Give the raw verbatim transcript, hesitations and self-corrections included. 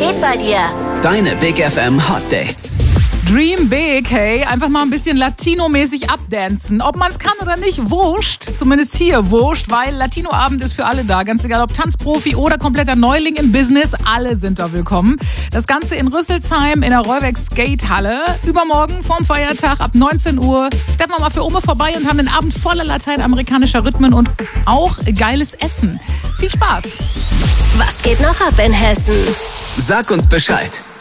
geht bei dir? Deine Big F M Hot Dates. Dream big, hey. Einfach mal ein bisschen Latino-mäßig abdancen. Ob man es kann oder nicht, wurscht. Zumindest hier wurscht, weil Latino-Abend ist für alle da. Ganz egal, ob Tanzprofi oder kompletter Neuling im Business. Alle sind da willkommen. Das Ganze in Rüsselsheim in der Rollweg Skatehalle. Übermorgen vorm Feiertag ab neunzehn Uhr steppen wir mal für Ome vorbei und haben den Abend voller lateinamerikanischer Rhythmen und auch geiles Essen. Viel Spaß. Was geht noch ab in Hessen? Sag uns Bescheid.